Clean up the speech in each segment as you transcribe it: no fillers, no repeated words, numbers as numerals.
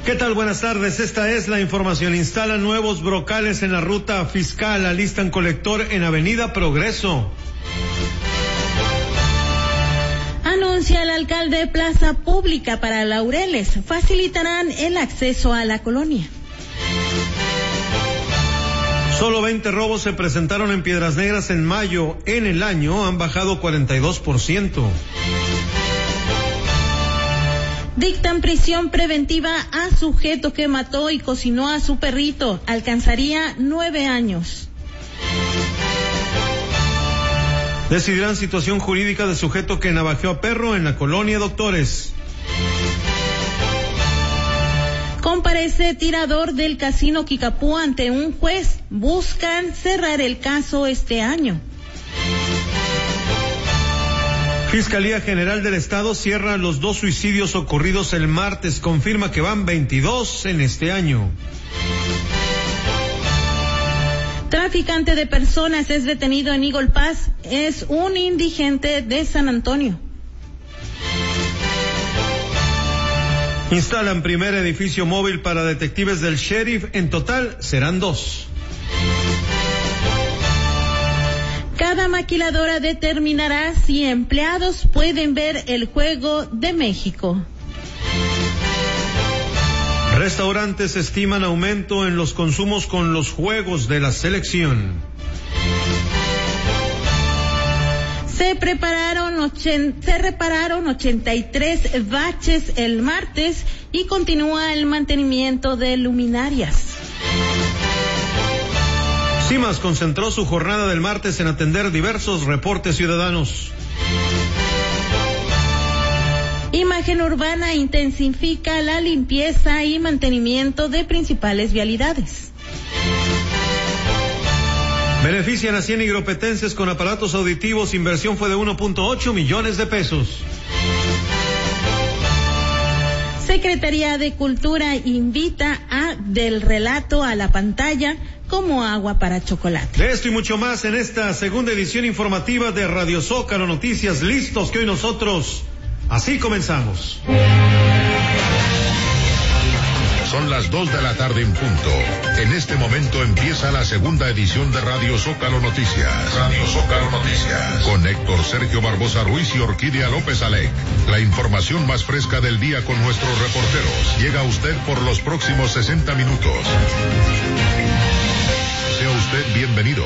¿Qué tal? Buenas tardes. Esta es la información. Instalan nuevos brocales en la ruta fiscal. Alistan colector en Avenida Progreso. Anuncia el alcalde plaza pública para Laureles. Facilitarán el acceso a la colonia. Solo 20 robos se presentaron en Piedras Negras en mayo. En el año han bajado 42%. Dictan prisión preventiva a sujeto que mató y cocinó a su perrito. Alcanzaría 9 años. Decidirán situación jurídica de sujeto que navajeó a perro en la colonia Doctores. Comparece tirador del casino Kikapú ante un juez. Buscan cerrar el caso este año. Fiscalía General del Estado cierra los 2 suicidios ocurridos el martes. Confirma que van 22 en este año. Traficante de personas es detenido en Eagle Pass. Es un indigente de San Antonio. Instalan primer edificio móvil para detectives del sheriff. En total serán 2. Cada maquiladora determinará si empleados pueden ver el Juego de México. Restaurantes estiman aumento en los consumos con los juegos de la selección. Se repararon 83 baches el martes y continúa el mantenimiento de luminarias. CIMAS concentró su jornada del martes en atender diversos reportes ciudadanos. Imagen Urbana intensifica la limpieza y mantenimiento de principales vialidades. Benefician a 100 hidropetenses con aparatos auditivos. Inversión fue de 1.8 millones de pesos. Secretaría de Cultura invita del relato a la pantalla como agua para chocolate. De esto y mucho más en esta segunda edición informativa de Radio Zócalo Noticias. Listos que hoy nosotros así comenzamos. Son las 2 de la tarde en punto. En este momento empieza la segunda edición de Radio Zócalo Noticias. Radio Zócalo Noticias. Con Héctor Sergio Barbosa Ruiz y Orquídea López Alec. La información más fresca del día con nuestros reporteros. Llega a usted por los próximos 60 minutos. Sea usted bienvenido.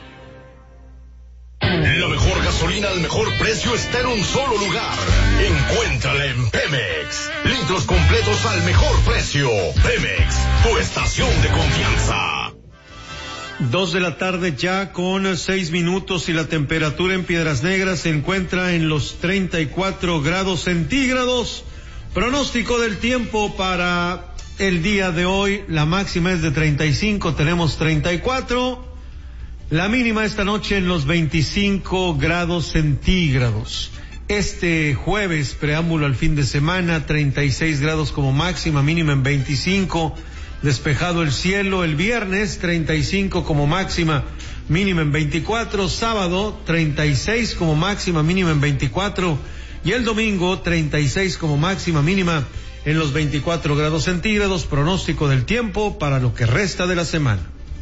La mejor gasolina al mejor precio está en un solo lugar. Encuéntrala en Pemex. Litros completos al mejor precio. Pemex, tu estación de confianza. 2 de la tarde ya con 6 minutos y la temperatura en Piedras Negras se encuentra en los 34 grados centígrados. Pronóstico del tiempo para el día de hoy. La máxima es de 35, tenemos 34. La mínima esta noche en los 25 grados centígrados. Este jueves, preámbulo al fin de semana, 36 grados como máxima, mínima en 25, despejado el cielo. El viernes, 35 como máxima, mínima en 24. Sábado, 36 como máxima, mínima en 24. Y el domingo, 36 como máxima, mínima en los 24 grados centígrados. Pronóstico del tiempo para lo que resta de la semana.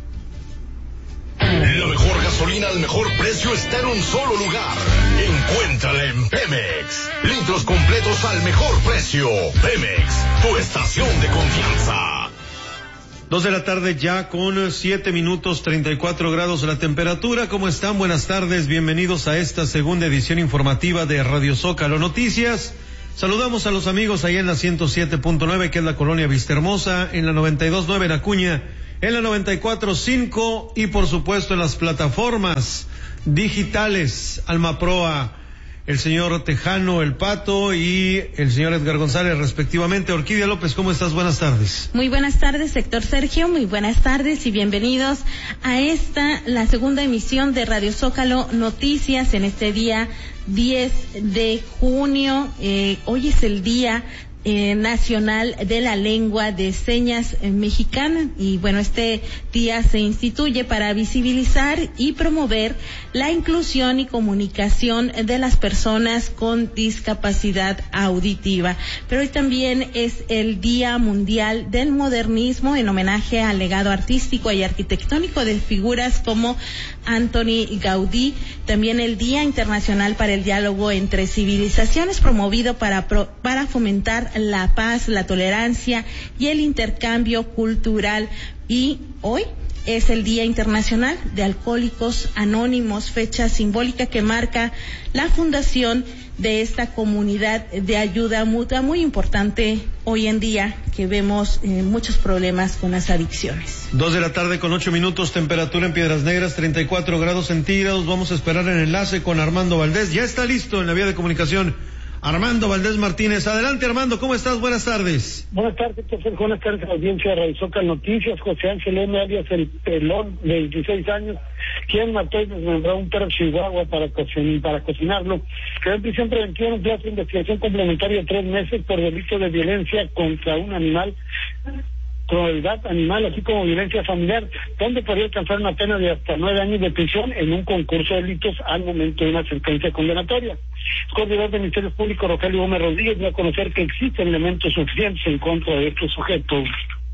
La mejor gasolina al mejor precio está en un solo lugar. Encuéntrala en Pemex. Litros completos al mejor precio. Pemex, tu estación de confianza. 2 de la tarde ya con 7 minutos, 34 grados la temperatura. ¿Cómo están? Buenas tardes, bienvenidos a esta segunda edición informativa de Radio Zócalo Noticias. Saludamos a los amigos ahí en la 107.9, que es la colonia Vistahermosa, en la 92.9 en Acuña, en la 94.5 y por supuesto en las plataformas digitales Almaproa, el señor Tejano, el Pato y el señor Edgar González respectivamente. Orquídea López, ¿cómo estás? Buenas tardes. Muy buenas tardes, Héctor Sergio, muy buenas tardes y bienvenidos a la segunda emisión de Radio Zócalo Noticias en este día 10 de junio. Hoy es el día Nacional de la Lengua de Señas Mexicana. Y bueno, este día se instituye para visibilizar y promover la inclusión y comunicación de las personas con discapacidad auditiva. Pero hoy también es el Día Mundial del Modernismo, en homenaje al legado artístico y arquitectónico de figuras como Antoni Gaudí. También el Día Internacional para el Diálogo entre Civilizaciones, promovido para fomentar la paz, la tolerancia y el intercambio cultural. Y hoy es el Día Internacional de Alcohólicos Anónimos, fecha simbólica que marca la fundación de esta comunidad de ayuda mutua, muy importante hoy en día, que vemos muchos problemas con las adicciones. 2:08 p.m, temperatura en Piedras Negras, 34 grados centígrados. Vamos a esperar el enlace con Armando Valdés. Ya está listo en la vía de comunicación Armando Valdés Martínez. Adelante, Armando, ¿cómo estás? Buenas tardes. Buenas tardes, Sergio. Buenas tardes a la audiencia de Radio Zócalo Noticias. José Ángel M., alias El Pelón, de 16 años, quien mató y desmembró un perro chihuahua para cocinarlo, quedó en prisión preventiva en un plazo de investigación complementaria de 3 meses por delito de violencia contra un animal, crueldad animal, así como violencia familiar, donde podría alcanzar una pena de hasta 9 años de prisión en un concurso de delitos al momento de una sentencia condenatoria. El coordinador del Ministerio Público, Rogelio Gómez Rodríguez, dio a conocer que existen elementos suficientes en contra de estos sujetos.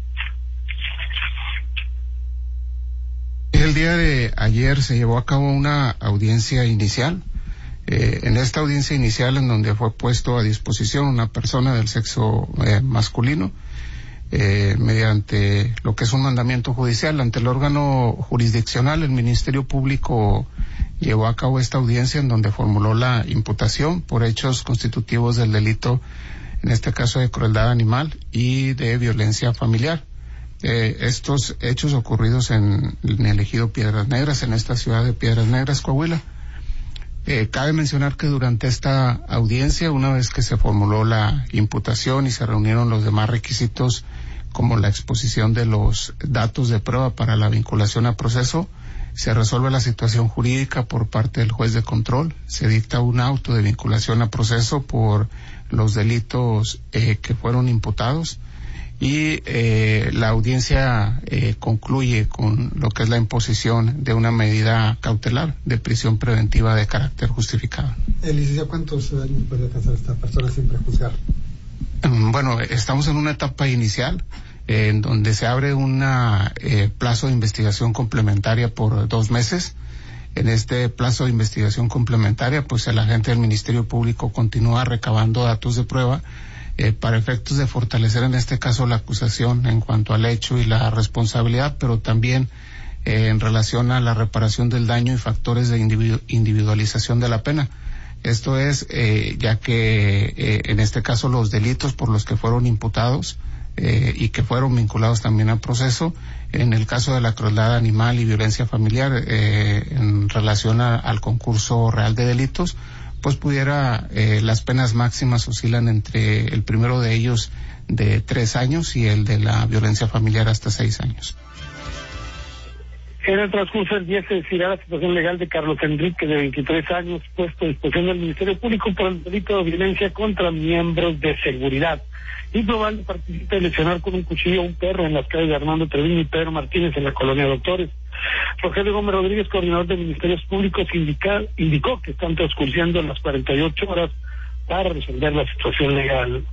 El día de ayer se llevó a cabo una audiencia inicial. En esta audiencia inicial, en donde fue puesto a disposición una persona del sexo masculino, mediante lo que es un mandamiento judicial ante el órgano jurisdiccional, el Ministerio Público llevó a cabo esta audiencia en donde formuló la imputación por hechos constitutivos del delito, en este caso de crueldad animal y de violencia familiar. Estos hechos ocurridos en el ejido Piedras Negras, en esta ciudad de Piedras Negras, Coahuila. Cabe mencionar que durante esta audiencia, una vez que se formuló la imputación y se reunieron los demás requisitos, como la exposición de los datos de prueba para la vinculación a proceso, se resuelve la situación jurídica por parte del juez de control, se dicta un auto de vinculación a proceso por los delitos que fueron imputados, y la audiencia concluye con lo que es la imposición de una medida cautelar de prisión preventiva de carácter justificado. Licenciado, ¿cuántos años puede alcanzar esta persona sin prejuzgar? Bueno, estamos en una etapa inicial en donde se abre una plazo de investigación complementaria por 2 meses. En este plazo de investigación complementaria, pues el agente del Ministerio Público continúa recabando datos de prueba para efectos de fortalecer en este caso la acusación en cuanto al hecho y la responsabilidad, pero también en relación a la reparación del daño y factores de individualización de la pena. Esto es, ya que en este caso los delitos por los que fueron imputados y que fueron vinculados también al proceso, en el caso de la crueldad animal y violencia familiar, en relación al concurso real de delitos, pues pudiera, las penas máximas oscilan entre el primero de ellos de 3 años y el de la violencia familiar hasta 6 años. En el transcurso del día se decidirá la situación legal de Carlos Enrique, de 23 años, puesto a disposición del Ministerio Público por el delito de violencia contra miembros de seguridad. Improbable participa en lesionar con un cuchillo a un perro en las calles de Armando Treviño y Pedro Martínez en la colonia Doctores. Rogelio Gómez Rodríguez, coordinador de Ministerios Públicos, indicó que están transcurriendo las 48 horas para resolver la situación legal.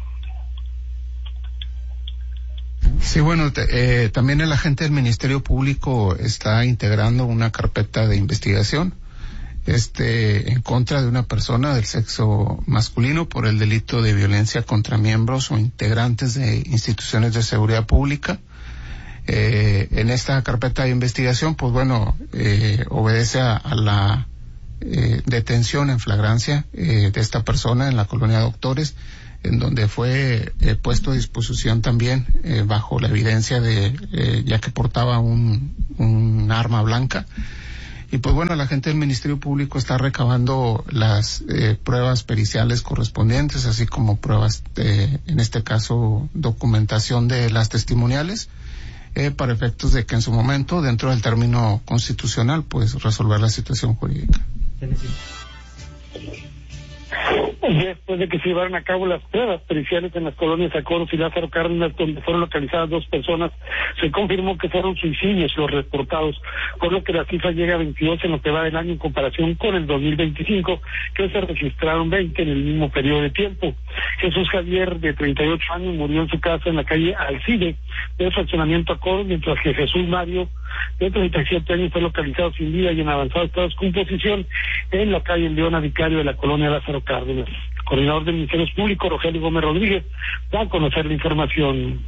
Sí, bueno, también el agente del Ministerio Público está integrando una carpeta de investigación en contra de una persona del sexo masculino por el delito de violencia contra miembros o integrantes de instituciones de seguridad pública. En esta carpeta de investigación, pues bueno, obedece a la detención en flagrancia de esta persona en la colonia Doctores, en donde fue puesto a disposición también bajo la evidencia de ya que portaba un arma blanca. Y pues bueno, la gente del Ministerio Público está recabando las pruebas periciales correspondientes, así como pruebas, en este caso, documentación de las testimoniales, para efectos de que en su momento, dentro del término constitucional, pues resolver la situación jurídica. Después de que se llevaron a cabo las pruebas periciales en las colonias Acoros y Lázaro Cárdenas, donde fueron localizadas 2 personas, se confirmó que fueron suicidios los reportados, por lo que la cifra llega a 22 en lo que va del año en comparación con el 2025, que se registraron 20 en el mismo periodo de tiempo. Jesús Javier, de 38 años, murió en su casa en la calle Alcide, del fraccionamiento Acoros, mientras que Jesús Mario, de 37 años, fue localizado sin vida y en avanzado estado de descomposición en la calle Leona Vicario de la colonia Lázaro Cárdenas. El coordinador de Ministerios Públicos, Rogelio Gómez Rodríguez, da a conocer la información.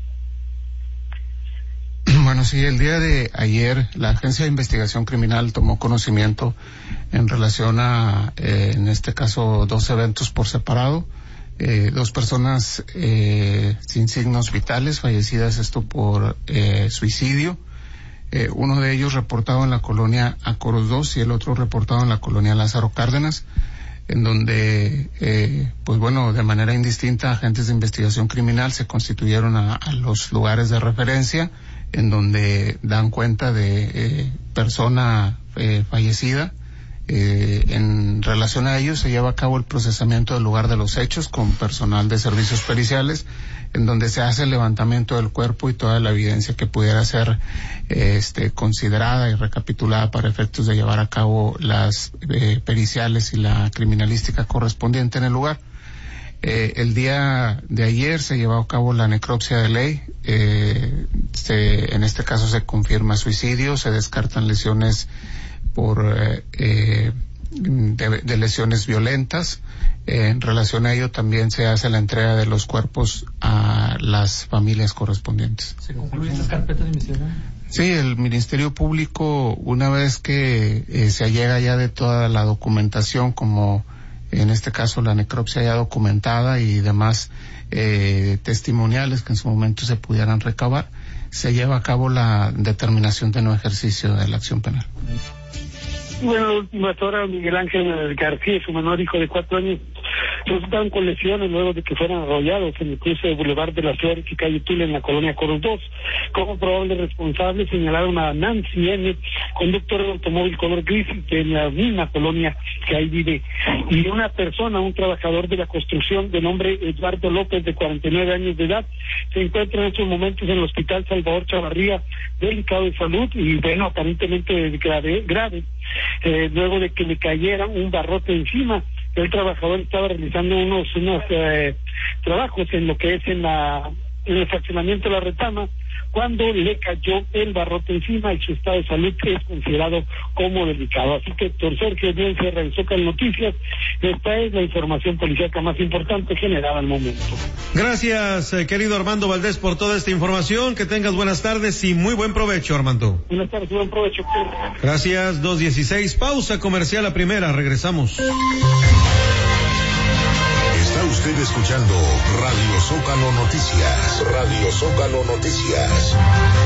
Bueno, sí, el día de ayer la Agencia de Investigación Criminal tomó conocimiento en relación a, en este caso, 2 eventos por separado. 2 personas sin signos vitales, fallecidas esto por suicidio. Uno de ellos reportado en la colonia Acoros 2 y el otro reportado en la colonia Lázaro Cárdenas, en donde, pues bueno, de manera indistinta, agentes de investigación criminal se constituyeron a los lugares de referencia, en donde dan cuenta de persona fallecida. En relación a ello se lleva a cabo el procesamiento del lugar de los hechos con personal de servicios periciales, en donde se hace el levantamiento del cuerpo y toda la evidencia que pudiera ser considerada y recapitulada para efectos de llevar a cabo las periciales y la criminalística correspondiente en el lugar. El día de ayer se llevó a cabo la necropsia de ley. En este caso se confirma suicidio, se descartan lesiones por de lesiones violentas. En relación a ello también se hace la entrega de los cuerpos a las familias correspondientes. ¿Se concluyen estas carpetas de investigación? Sí, el Ministerio Público, una vez que se allega ya de toda la documentación, como en este caso la necropsia ya documentada y demás testimoniales que en su momento se pudieran recabar, se lleva a cabo la determinación de no ejercicio de la acción penal. Bueno, hasta ahora Miguel Ángel García y su menor hijo de 4 años resultaron con lesiones luego de que fueran arrollados en el cruce de Boulevard de las Flores y calle Tula en la colonia Coros 2. Como probable responsable señalaron a Nancy N., conductor de automóvil color gris de la misma colonia que ahí vive, y una persona, un trabajador de la construcción de nombre Eduardo López, de 49 años de edad, se encuentra en estos momentos en el Hospital Salvador Chavarría, delicado de salud y bueno, aparentemente grave, luego de que le cayera un barrote encima. El trabajador estaba realizando unos trabajos en lo que es en el fraccionamiento de la Retama, cuando le cayó el barrote encima y su estado de salud es considerado como delicado. Así que, doctor Sergio, bien se realizó con noticias. Esta es la información policíaca más importante generada al momento. Gracias, querido Armando Valdés, por toda esta información. Que tengas buenas tardes y muy buen provecho, Armando. Buenas tardes, buen provecho. Gracias, 2:16. Pausa comercial, la primera. Regresamos. Está usted escuchando Radio Zócalo Noticias. Radio Zócalo Noticias.